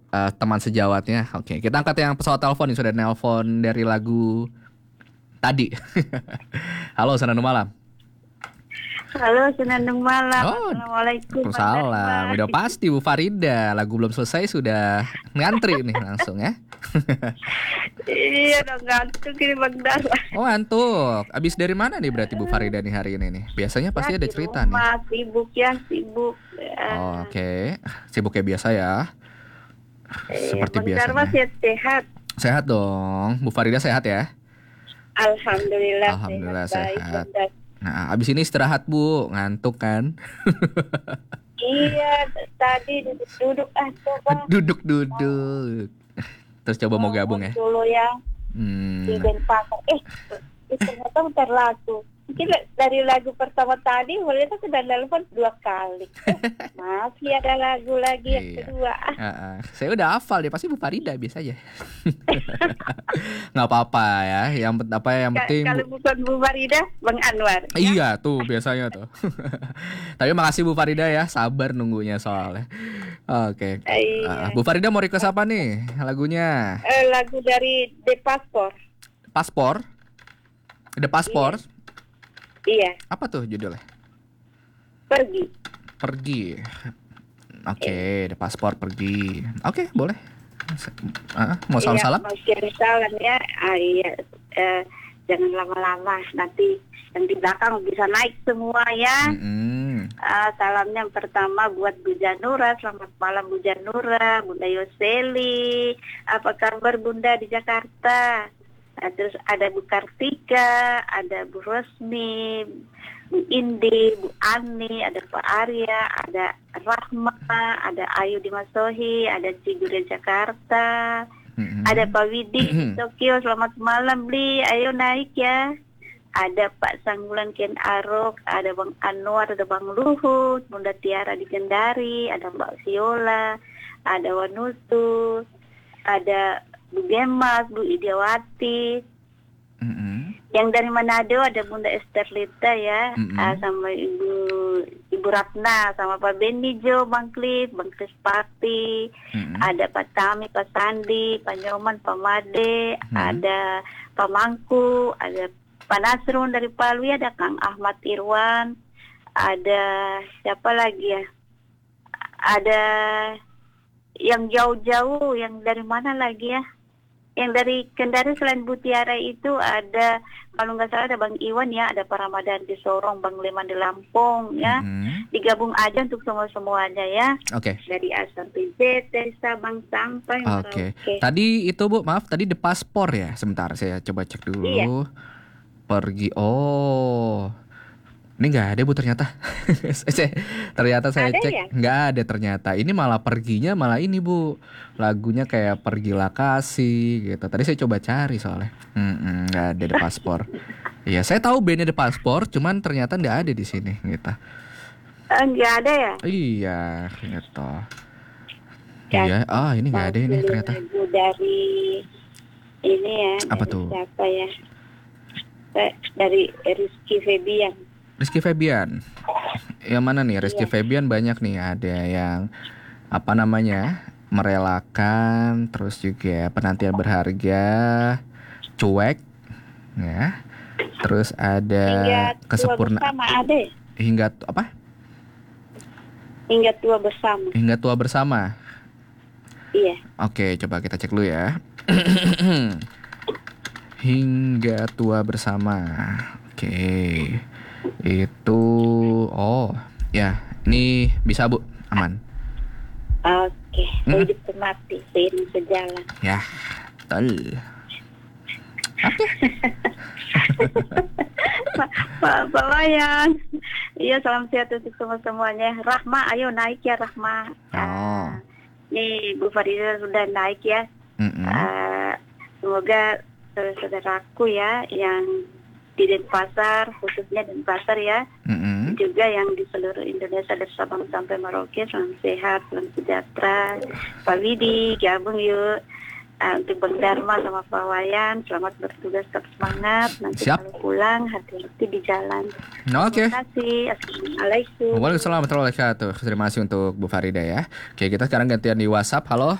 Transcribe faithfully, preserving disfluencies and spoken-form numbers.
uh, teman sejawatnya. Oke, kita angkat yang pesawat telepon nih, sudah nelpon dari lagu tadi. Halo, Senandung Malam. Halo, Senandung Malam. Oh, Assalamualaikum. Waalaikumsalam. Udah pasti Bu Farida, lagu belum selesai sudah ngantri nih langsung ya. Iya dong, ngantuk ini Bang Dar. Oh, ngantuk. Abis dari mana nih berarti Bu Farida nih hari ini nih? Biasanya pasti Ya, ada di cerita nih. rumah, sibuk ya, sibuk. Ya. Oh, oke. Sibuk kayak biasa ya. Eh, Seperti Bang Dar biasanya. masih sehat. Sehat dong. Bu Farida sehat ya? Alhamdulillah, Alhamdulillah sehat. sehat. Baik, Bang Dar. Nah, abis ini istirahat Bu, ngantuk kan? Iya, tadi duduk-duduk ah coba. Duduk-duduk. Terus coba mau gabung ya? Dulu ya, di Hmm. Denpasar. Eh, itu ternyata bentar lagu. Mungkin dari lagu pertama tadi, ternyata sudah telepon dua kali. Eh, masih ada lagu lagi yang Iya. kedua. Ah, Ah, ah. Saya udah hafal deh, pasti Bu Farida biasa aja. Nggak apa-apa ya. Yang pet- apa yang Ka- penting kalau Bu- bukan Bu Farida, Bang Anwar. Ya? Iya tuh biasanya tuh. Tapi makasih Bu Farida ya, sabar nunggunya soalnya. Oke. Iya. Ah, Bu Farida mau request apa nih lagunya? Eh, lagu dari The Passport. Paspor? The Paspor? Iya, Apa tuh judulnya? pergi. Pergi. Oke, The Paspor pergi. Oke, boleh. Ah, mau salam-salam? Iya, mau kirim salam ya. Ah, iya. Eh, jangan lama-lama, nanti yang di belakang bisa naik semua ya. Mm-mm. Ah, salamnya yang pertama buat Bu Janura. Selamat malam Bu Janura, Bunda Yoseli. Apa kabar Bunda di Jakarta? Nah, terus ada Bu Kartika, ada Bu Rosmi, Bu Indi, Bu Ani, ada Pak Arya, ada Rahma, ada Ayu di Masohi, ada Cigu di Jakarta, Mm-mm. ada Pak Widi di Tokyo. Selamat malam Bli, ayo naik ya. Ada Pak Sanggulan Ken Arok, ada Bang Anwar, ada Bang Luhut, Bunda Tiara di Kendari, ada Mbak Viola, ada Wanutu, ada Bu Gemas, Bu Idiawati. Mm-mm. Yang dari Manado ada Bunda Esther Lita ya, Mm-mm. ah, sama Ibu Ibu Ratna, sama Pak Benny Jo, Bang Klip, Bang Kris Pati, Mm-mm. ada Pak Tami, Pak Sandi, Pak Nyoman, Pak Made, Hmm. ada Pak Mangku, ada Pak Nasrun dari Palu, ada Kang Ahmad Irwan, ada siapa lagi ya? Ada yang jauh-jauh, yang dari mana lagi ya? Yang dari Kendari selain Bu Tiara itu ada, kalau nggak salah ada Bang Iwan ya, ada Pak Ramadan di Sorong, Bang Leman di Lampung ya. Mm-mm. Digabung aja untuk semua-semuanya ya. Oke. Dari A sampai Z, dari Sabang sampai Oke. Merauke. Tadi itu Bu, maaf tadi The Paspor ya. Sebentar saya coba cek dulu. Iya. Pergi. Oh. Ini nggak ada Bu ternyata. Saya- ternyata saya Ada cek ya? nggak ada ternyata. Ini malah perginya malah ini Bu. Lagunya kayak Pergilah Kasih gitu. Tadi saya coba cari soalnya. Mm-mm, nggak ada The Paspor. Iya, saya tahu bandnya The Paspor, cuman ternyata nggak ada di sini gitu. Eh, nggak ada ya? Iya, gitu. Ya, Iya, ah ini nggak ada ini Mau ternyata. lagu dari ini ya. Apa dari tuh? Siapa ya? Eh, Dari Rizky Febian. Rizky Febian. Yang mana nih? Rizky Iya. Febian banyak nih. Ada yang apa namanya? Merelakan, terus juga penantian berharga, cuek, ya. Terus ada Hingga tua kesempurnaan bersama ada ya? hingga apa? Hingga tua bersama. Hingga tua bersama. Iya. Oke, coba kita cek dulu ya. Hingga tua bersama. Oke. Itu oh, ya. Ini bisa, Bu. Aman. Oke, Hmm. hidup mati seiring sejalan. Ya, betul. Oke. Pak Pak Pak Wayan. Iya, salam sehat untuk semua-semuanya. Rahma, ayo naik ya Rahma. Oh. Ah, nih Bu Farida sudah naik ya. Mm-mm. Ah, semoga saudaraku ya yang di Denpasar, khususnya Denpasar ya, Mm-mm. juga yang di seluruh Indonesia dari Sabang sampai Merauke, salam sehat, salam sejahtera. Pak Widi, gabung yuk. Ah, untuk Bang Dharma sama Pak Wayan, selamat bertugas, tetap semangat. Nanti Siap. kalau pulang, hati-hati di jalan. Oke. Terima kasih. Assalamualaikum. Waalaikumsalam warahmatullahi wabarakatuh. Terima kasih untuk Bu Farida ya. Oke, kita sekarang gantian di WhatsApp. Halo.